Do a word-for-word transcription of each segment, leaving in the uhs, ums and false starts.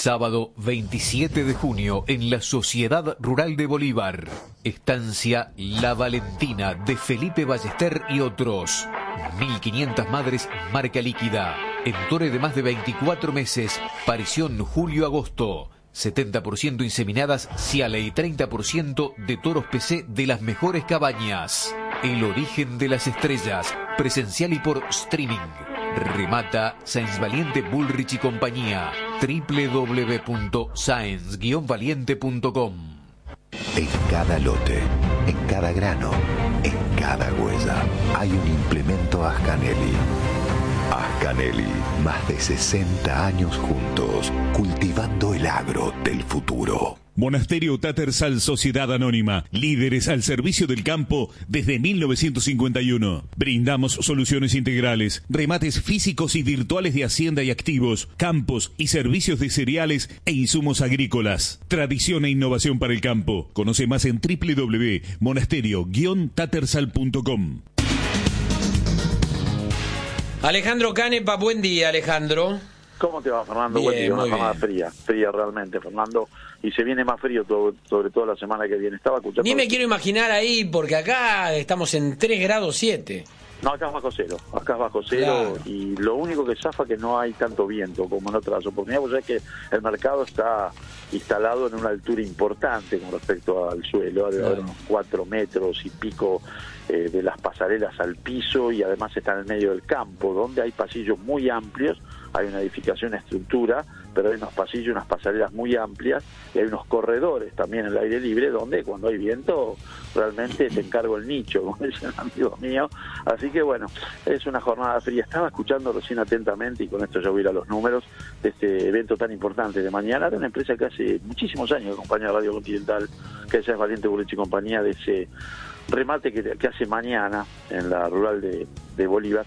Sábado veintisiete de junio en la Sociedad Rural de Bolívar. Estancia La Valentina de Felipe Ballester y otros. mil quinientas madres marca líquida. Entore de más de veinticuatro meses. Parición julio-agosto. setenta por ciento inseminadas Ciale y treinta por ciento de toros P C de las mejores cabañas. El origen de las estrellas. Presencial y por streaming. Remata Sáenz Valiente Bullrich y compañía. doble u doble u doble u punto sáenz guion valiente punto com. En cada lote, en cada grano, en cada huella, hay un implemento Ascanelli. Ascanelli, más de sesenta años juntos, cultivando el agro del futuro. Monasterio Tattersall Sociedad Anónima, líderes al servicio del campo desde mil novecientos cincuenta y uno. Brindamos soluciones integrales, remates físicos y virtuales de hacienda y activos, campos y servicios de cereales e insumos agrícolas. Tradición e innovación para el campo. Conoce más en doble u doble u doble u punto monasterio guion tattersall punto com. Alejandro Canepa, buen día, Alejandro. ¿Cómo te va, Fernando? Bien, buen día, una muy jornada bien. fría, fría realmente, Fernando, y se viene más frío todo, sobre todo la semana que viene. Estaba escuchando... Ni me quiero imaginar ahí, porque acá estamos en tres grados siete. No, acá es bajo cero, acá es bajo cero, Claro. Y lo único que zafa es que no hay tanto viento como en otras oportunidades, pues es que el mercado está instalado en una altura importante con respecto al suelo, debe haber Claro. unos cuatro metros y pico eh, de las pasarelas al piso, y además está en el medio del campo, donde hay pasillos muy amplios, hay una edificación, una estructura, pero hay unos pasillos, unas pasarelas muy amplias, y hay unos corredores también en el aire libre, donde cuando hay viento realmente te encargo el nicho, como dice un amigo mío. Así que bueno, es una jornada fría. Estaba escuchando recién atentamente, y con esto ya voy a ir a los números, de este evento tan importante de mañana, de una empresa que hace muchísimos años que acompaña a Radio Continental, que es Valiente Bullrich y compañía, de ese remate que, que hace mañana en la rural de, de Bolívar.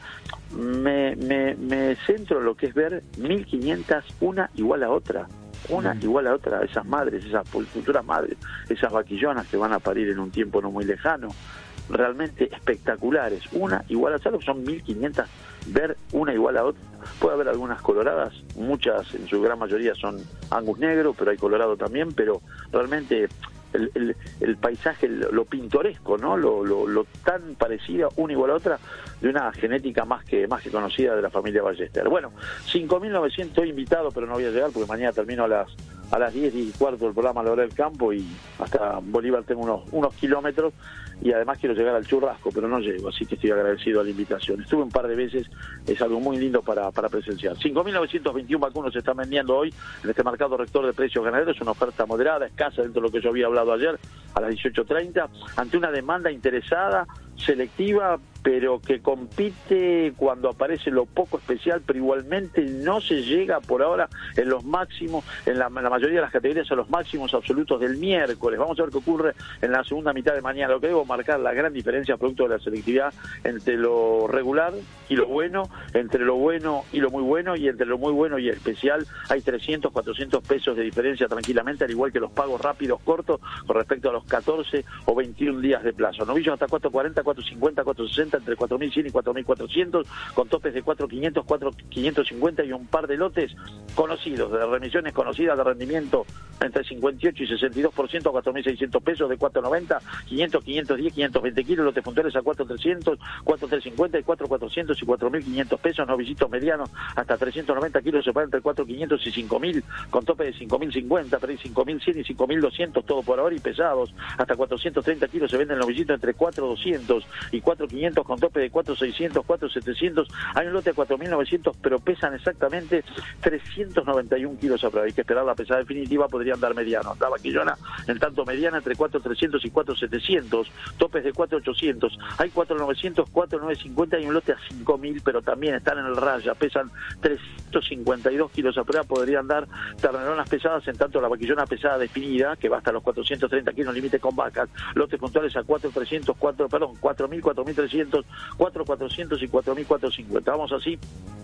Me, me, me centro en lo que es ver mil quinientas, una igual a otra, una mm. igual a otra, esas madres, esas futuras madres, esas vaquillonas que van a parir en un tiempo no muy lejano, realmente espectaculares, una igual a otra, son mil quinientas, ver una igual a otra. Puede haber algunas coloradas, muchas, en su gran mayoría son Angus negro, pero hay colorado también, pero realmente El, el, el paisaje, lo, lo pintoresco, ¿no? Lo, lo, lo tan parecido una igual a otra, de una genética más que más que conocida de la familia Ballester. Bueno, cinco mil novecientos invitados, pero no voy a llegar porque mañana termino a las a las diez y cuarto del programa La Hora del Campo, y hasta Bolívar tengo unos unos kilómetros, y además quiero llegar al Churrasco, pero no llego, así que estoy agradecido a la invitación. Estuve un par de veces, es algo muy lindo para, para presenciar. cinco mil novecientos veintiuno vacunos se están vendiendo hoy en este mercado rector de precios ganaderos, es una oferta moderada, escasa dentro de lo que yo había hablado ayer, a las dieciocho treinta, ante una demanda interesada, selectiva, pero que compite cuando aparece lo poco especial, pero igualmente no se llega por ahora en los máximos, en la, en la mayoría de las categorías, a los máximos absolutos del miércoles. Vamos a ver qué ocurre en la segunda mitad de mañana. Lo que debo marcar la gran diferencia producto de la selectividad entre lo regular y lo bueno, entre lo bueno y lo muy bueno, y entre lo muy bueno y especial hay trescientos, cuatrocientos pesos de diferencia tranquilamente, al igual que los pagos rápidos cortos con respecto a los catorce o veintiún días de plazo. Novillos hasta cuatro cuarenta, cuatro cincuenta, cuatro sesenta, entre cuatro mil cien y cuatro mil cuatrocientos, con topes de cuatro quinientos, cuatro quinientos cincuenta y un par de lotes conocidos, de remisiones conocidas de rendimiento entre cincuenta y ocho y sesenta y dos por ciento a cuatro mil seiscientos pesos, de cuatro noventa, quinientos, quinientos diez, quinientos veinte kilos, lotes puntuales a cuatro trescientos, cuatro trescientos cincuenta y cuatro cuatrocientos y cuatro mil quinientos pesos, novicitos medianos hasta trescientos noventa kilos se pagan entre cuatro quinientos y cinco mil, con tope de cinco mil cincuenta, pero hay cinco mil cien y cinco mil doscientos, todo por ahora, y pesados hasta cuatrocientos treinta kilos se venden novicitos entre cuatro doscientos y cuatro quinientos, con tope de cuatro seiscientos, cuatro setecientos, hay un lote de cuatro mil novecientos, pero pesan exactamente trescientos noventa y un kilos a prueba. Hay que esperar la pesada definitiva, podrían dar medianos. La vaquillona, en tanto mediana, entre cuatro trescientos y cuatro setecientos, topes de cuatro ochocientos, hay cuatro novecientos, cuatro novecientos cincuenta y un lote a cinco mil, pero también están en el raya, pesan trescientos cincuenta y dos kilos a prueba, podrían dar terneronas pesadas, en tanto la vaquillona pesada definida, que va hasta los cuatrocientos treinta kilos, límite con vacas, lotes puntuales a cuatro trescientos, cuatro, perdón, cuatro mil, cuatro mil trescientos, cuatro cuatrocientos y cuatro mil cuatrocientos cincuenta. Vamos así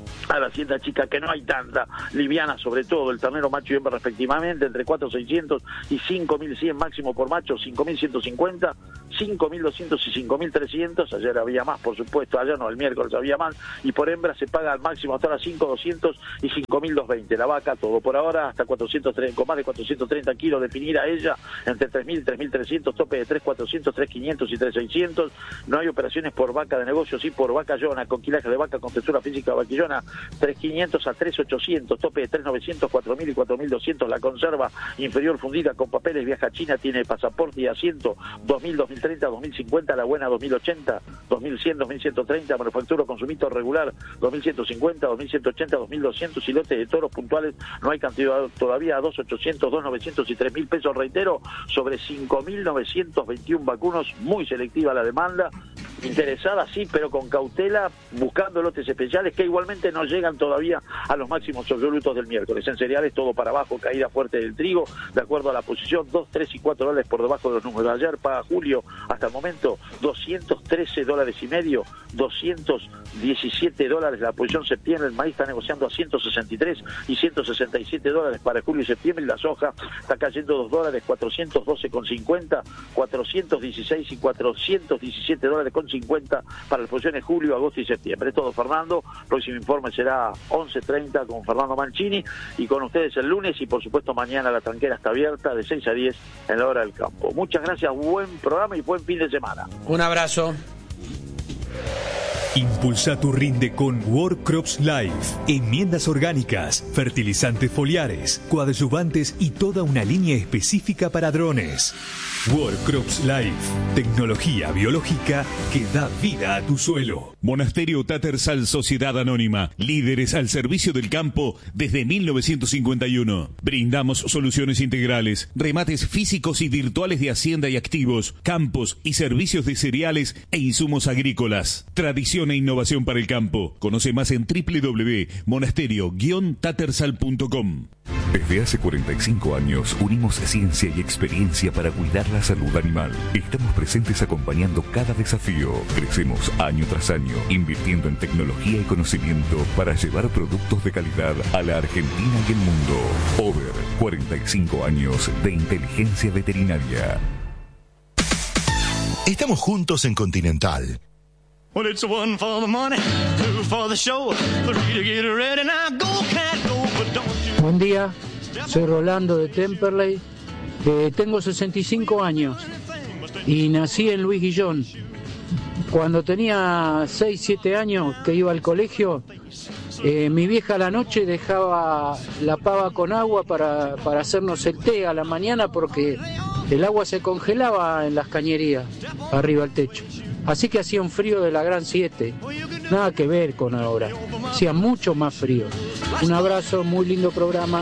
a la hacienda chica, que no hay tanta, liviana sobre todo, el ternero macho y hembra respectivamente, entre cuatro mil seiscientos y cinco mil cien máximo por macho, cinco mil ciento cincuenta, cinco mil doscientos y cinco mil trescientos, ayer había más, por supuesto, ayer no, el miércoles había más, y por hembra se paga al máximo hasta ahora cinco mil doscientos y cinco mil doscientos veinte, la vaca, todo por ahora, hasta cuatrocientos treinta, con más de cuatrocientos treinta kilos, definir a ella, entre tres mil y tres mil trescientos, tope de tres mil cuatrocientos, tres mil quinientos y tres mil seiscientos, no hay operaciones por vaca de negocio, sí por vaca yona, con quilaje de vaca con textura física vaquillona, tres mil quinientos a tres mil ochocientos, tope de tres mil novecientos, cuatro mil y cuatro mil doscientos, la conserva inferior fundida con papeles, viaja a China, tiene pasaporte y asiento, dos mil, dos mil treinta, dos mil cincuenta, la buena dos mil ochenta, dos mil cien, dos mil ciento treinta, manufactura consumito regular, dos mil ciento cincuenta, dos mil ciento ochenta, dos mil doscientos, y lotes de toros puntuales, no hay cantidad todavía, dos mil ochocientos, dos mil novecientos y tres mil pesos, reitero, sobre cinco mil novecientos veintiuno vacunos, muy selectiva la demanda, interesada sí, pero con cautela, buscando lotes especiales que igualmente no llegan todavía a los máximos absolutos del miércoles. En cereales todo para abajo, caída fuerte del trigo, de acuerdo a la posición, dos, tres y cuatro dólares por debajo de los números de ayer. Para julio, hasta el momento, doscientos trece dólares y medio, doscientos diecisiete dólares la posición septiembre. El maíz está negociando a ciento sesenta y tres y ciento sesenta y siete dólares para julio y septiembre, y la soja está cayendo dos dólares, cuatrocientos doce con cincuenta, cuatrocientos dieciséis y cuatrocientos diecisiete dólares con cincuenta para las posiciones julio, agosto y septiembre. Es todo, Fernando. Próximo informe será once treinta con Fernando Mancini, y con ustedes el lunes, y por supuesto mañana la tranquera está abierta de seis a diez en la hora del campo. Muchas gracias, buen programa y buen fin de semana. Un abrazo. Impulsa tu rinde con World Crops Life. Enmiendas orgánicas, fertilizantes foliares, coadyuvantes y toda una línea específica para drones. World Crops Life. Tecnología biológica que da vida a tu suelo. Monasterio Tattersall Sociedad Anónima. Líderes al servicio del campo desde mil novecientos cincuenta y uno. Brindamos soluciones integrales, remates físicos y virtuales de hacienda y activos, campos y servicios de cereales e insumos agrícolas. Tradición e innovación para el campo. Conoce más en doble u doble u doble u punto monasterio guion tattersall punto com. Desde hace cuarenta y cinco años unimos ciencia y experiencia para cuidar la salud animal. Estamos presentes acompañando cada desafío. Crecemos año tras año, invirtiendo en tecnología y conocimiento para llevar productos de calidad a la Argentina y el mundo. Over, cuarenta y cinco años de inteligencia veterinaria. Estamos juntos en Continental. Well, it's one for the money, two for the show, three to get ready. Now go, cat, go, but don't you... Buen día, soy Rolando de Temperley, eh, tengo sesenta y cinco años y nací en Luis Guillón. Cuando tenía seis, siete años que iba al colegio, eh, mi vieja a la noche dejaba la pava con agua para, para hacernos el té a la mañana, porque el agua se congelaba en las cañerías, arriba al techo. Así que hacía un frío de la gran siete, nada que ver con ahora, hacía mucho más frío. Un abrazo, muy lindo programa.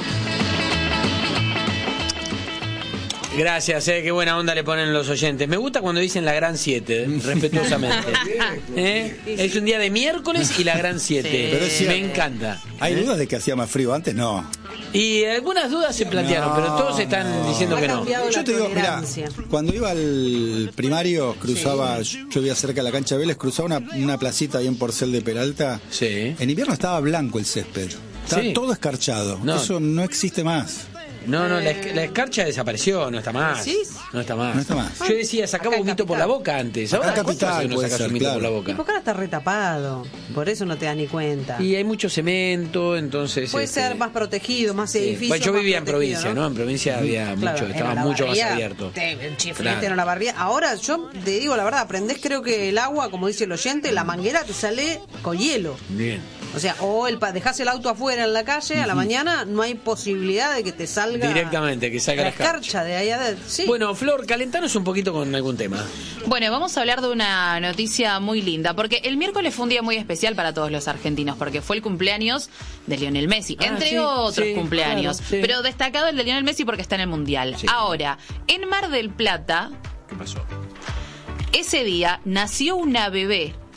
Gracias, eh, qué buena onda le ponen los oyentes. Me gusta cuando dicen la gran siete, respetuosamente. ¿Eh? Es un día de miércoles y la gran siete. Sí. Pero sí, me encanta. ¿Hay ¿Eh? dudas de que hacía más frío antes? No. Y algunas dudas se plantearon, No, pero todos están no. diciendo que no. Yo te digo, mira, cuando iba al primario, cruzaba, sí. yo vivía cerca de la cancha de Vélez, cruzaba una, una placita ahí en Porcel de Peralta. Sí. En invierno estaba blanco el césped, estaba Sí. todo escarchado. No. Eso no existe más. No, no, la, esc- la escarcha desapareció, no está más. ¿Decís? No está más. No está más. Yo decía, sacaba Acá en humito por la Capital. boca antes. Acá Ahora, en ¿cuánto Capital hace no puede sacas ser, humito claro. por la Y boca? porque ahora está retapado, por eso no te das ni cuenta. Y hay mucho cemento, entonces... Puede este, ser más protegido, más sí. edificios. Bueno, yo más vivía en protegido, provincia, ¿no? En provincia había Claro, mucho, en estaba la mucho más barría, abierto. te- El chiflete Claro. en la barría. Ahora yo te digo la verdad, aprendés, creo que el agua, como dice el oyente, la manguera te sale con hielo. Bien. O sea, o el pa- dejás el auto afuera en la calle a la mañana, no hay posibilidad de que te salga Directamente, que salga la la escarcha. escarcha de ahí adentro. Sí. Bueno, Flor, calentanos un poquito con algún tema. Bueno, vamos a hablar de una noticia muy linda, porque el miércoles fue un día muy especial para todos los argentinos, porque fue el cumpleaños de Lionel Messi, Ah, entre sí, otros sí, cumpleaños, claro, sí. pero destacado el de Lionel Messi porque está en el Mundial. Sí. Ahora, en Mar del Plata, ¿Qué pasó? ese día nació una bebé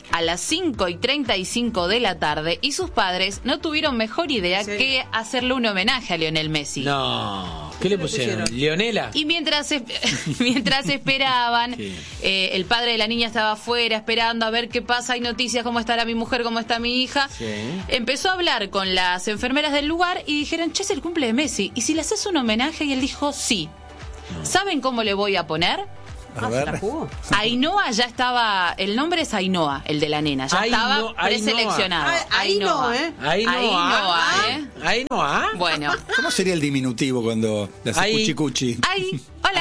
a las cinco y treinta y cinco de la tarde y sus padres no tuvieron mejor idea sí. que hacerle un homenaje a Lionel Messi. No, ¿qué le pusieron? ¿Leonela? Y mientras, mientras esperaban, sí. eh, el padre de la niña estaba afuera esperando a ver qué pasa, hay noticias, cómo estará mi mujer, cómo está mi hija. Sí. Empezó a hablar con las enfermeras del lugar y dijeron, che, es el cumple de Messi, ¿y si le haces un homenaje? Y él dijo, sí. No. ¿Saben cómo le voy a poner? A ver. Ainhoa ya estaba, el nombre es Ainhoa, el de la nena, ya Ainhoa, estaba preseleccionado. Ainhoa, ¿eh? Ainhoa, ¿eh? Ainhoa. Bueno. ¿Cómo sería el diminutivo cuando le hace cuchi cuchi? Ay, hola,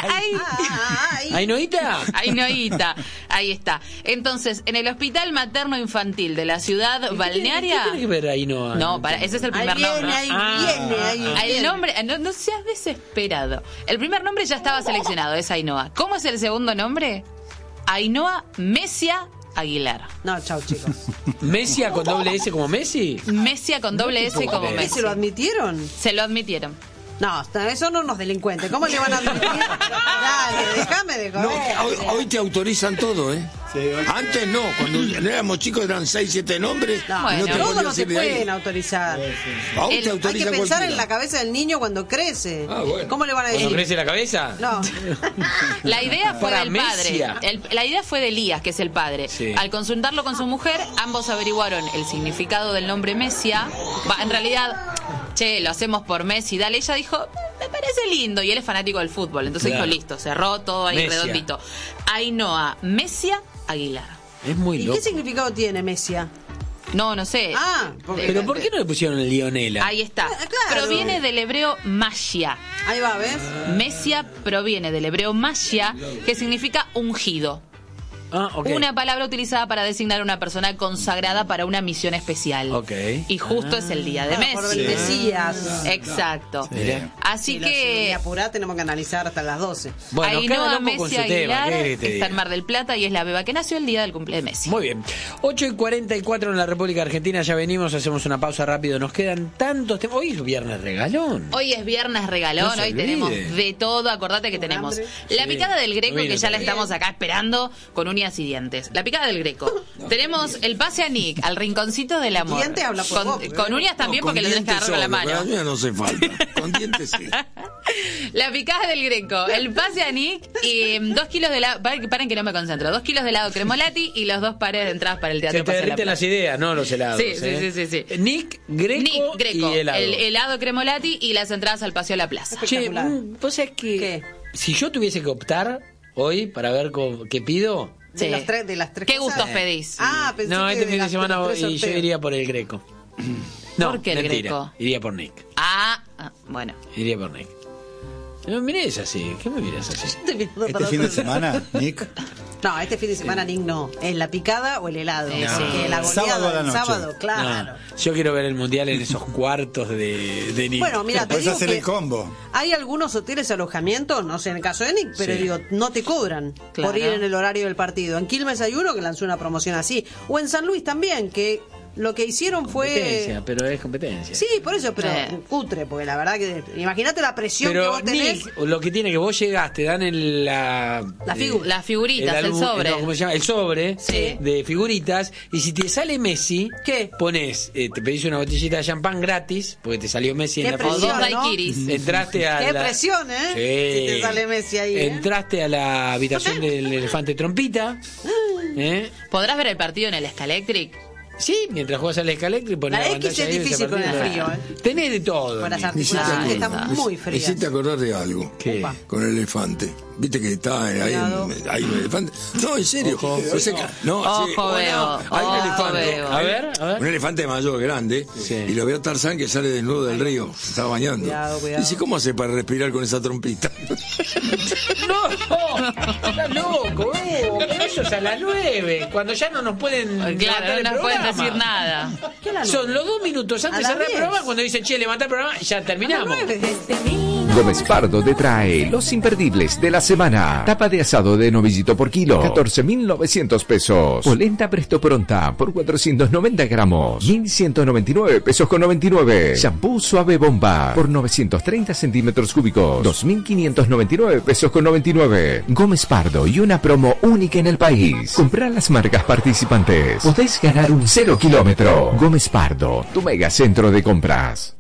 ay. Ainhoita. Ainhoita, ahí está. Entonces, en el Hospital Materno Infantil de la ciudad balnearia. ¿Qué tiene que ver Ainhoa? No, para, ese es el primer ahí viene, nombre. Ahí viene, ahí viene. Ah, el nombre, no, no seas desesperado. El primer nombre ya estaba seleccionado, es Ainhoa. ¿Cómo es el segundo nombre? Ainhoa Messia Aguilar. No, chao, chicos. ¿Messia con doble S como Messi? Messia con doble S como Messi. ¿Se lo admitieron? Se lo admitieron. No, eso no nos delincuentes. ¿Cómo le van a admitir? Dale, déjame de joder. No, hoy, hoy te autorizan todo, ¿eh? Sí, antes no, cuando éramos chicos eran seis, siete nombres. No, bueno, no te todo no te pueden autorizar. Sí, sí, sí. Aún El, te autorizan hay que pensar cualquiera. en la cabeza del niño cuando crece. Ah, bueno. ¿Cómo le van a decir? ¿Cuando crece la cabeza? No. La idea fue Para del Messia. padre. El, la idea fue de Elías, que es el padre. Sí. Al consultarlo con su mujer, ambos averiguaron el significado del nombre Messia. Va, en realidad, che, lo hacemos por Messi, dale. Ella dijo, me parece lindo. Y él es fanático del fútbol. Entonces claro. dijo, listo, cerró todo ahí Messia. Redondito. Ainhoa Messia Aguilar. Es muy ¿Y loco. qué significado tiene Messia? No, no sé. Ah, porque, pero ¿por qué no le pusieron el Lionela? Ahí está. Ah, claro. Proviene del hebreo Mashiach. Ahí va, ¿ves? Messia proviene del hebreo Mashiach, que significa ungido. Ah, okay. Una palabra utilizada para designar a una persona consagrada para una misión especial. Okay. Y justo ah. es el día de ah, Messi. Por el Mesías. Exacto. Sí. Así si que... Si apurá, tenemos que analizar hasta las doce. Bueno, Ainhoa Messi Aguilar tema, está en Mar del Plata y es la beba que nació el día del cumple de Messi. Muy bien. ocho y cuarenta y cuatro en la República Argentina. Ya venimos, hacemos una pausa rápido. Nos quedan tantos temas. Hoy es viernes regalón. Hoy es viernes regalón. No hoy olvide. Tenemos de todo. Acordate que tenemos la sí. picada del Greco, que ya la estamos acá esperando con uñas y dientes. La picada del Greco. No, tenemos bien. El pase a Nick, al rinconcito del amor. Diente habla por con, vos, con uñas también, no, porque lo tenés que agarrar con la mano. Con no hace falta. Con dientes sí. La picada del Greco, el pase a Nick y dos kilos de helado. Paren, paren que no me concentro. Dos kilos de helado cremolati y los dos pares de entradas para el teatro. Se te derriten las ideas, no los helados. Sí, ¿eh? sí, sí, sí, sí. Nick, Greco, Nick, Greco y helado. El helado cremolati y las entradas al Paseo de la Plaza. Che, vos sabés que ¿Qué? Si yo tuviese que optar hoy para ver cómo, qué pido. De, sí. las tres, de las tres ¿Qué cosas? gustos pedís? Ah, pensé no, que este de fin de las- semana de los tres y yo sorteos. iría por el Greco. No, ¿Por qué el mentira. Greco? Iría por Nick. Ah, ah, bueno. Iría por Nick. No me mires así. ¿Qué me miras así? Estoy mirando Este para fin de otro lado. semana, Nick. No, este fin de semana Nick no. ¿Es la picada o el helado? Sí, No. sí. Que la Sábado a goleada la del noche. sábado, claro. No, yo quiero ver el mundial en esos cuartos de, de Nick. Bueno, mira, te Puedes digo hacer que el combo. hay algunos hoteles alojamientos, no sé en el caso de Nick, pero Sí. digo, no te cobran Claro. por ir en el horario del partido. En Quilmes hay uno que lanzó una promoción así. O en San Luis también, que lo que hicieron competencia, fue... pero es competencia. Sí, por eso, pero Eh. cutre, porque la verdad que... Imagínate la presión que Pero vos tenés. Nick, lo que tiene que vos llegaste, dan el, la, La figu- Las figuritas, el, álbum- sobre. no, ¿cómo se llama? El sobre Sí. de figuritas. Y si te sale Messi, ¿Qué? pones, eh, te pedís una botellita de champán gratis, porque te salió Messi Qué en la O dos presión, foto. ¿no? daiquiris. Entraste a Qué la... presión, ¿eh? Sí. Si te sale Messi ahí, ¿eh? Entraste a la habitación del elefante trompita. ¿eh? ¿Podrás ver el partido en el Scalectric? Sí, mientras juegas al Escalectric pones La la X pantalla es ahí, ves difícil el con el partido. frío, ¿eh? Tenés de todo. Con las Nick. articulaciones que Ahí están está. muy Me frías. hiciste acordar de algo. ¿Qué? Opa. Con el elefante. Viste que está ahí, Cuidado. en- hay un elefante. No, en serio. Ojo. Yo sé que- no, Ojo, sí, oh, no, veo. hay un Ojo, elefante. veo. A ver, a ver. Un elefante mayor, grande. Sí. Y lo veo a Tarzán que sale desnudo del río. Se estaba bañando. Cuidado, cuidado. Dice, ¿cómo hace para respirar con esa trompita? No, estás loco, Hugo, pero eso es a las nueve, cuando ya no nos pueden levantar Claro, el no nos pueden programa. decir nada. ¿Qué a la Son los dos minutos antes A de las cerrar el diez. programa cuando dicen, che, levanta el programa, ya terminamos. nueve. Desde mil Gómez Pardo te trae los imperdibles de la semana. Tapa de asado de novillito por kilo, catorce mil novecientos pesos. Polenta Presto Pronta por cuatrocientos noventa gramos, mil ciento noventa y nueve pesos con noventa y nueve. Shampoo Suave Bomba por novecientos treinta centímetros cúbicos, dos mil quinientos noventa y nueve pesos con noventa y nueve. Gómez Pardo y una promo única en el país. Comprá las marcas participantes. Podés ganar un cero kilómetro. Gómez Pardo, tu mega centro de compras.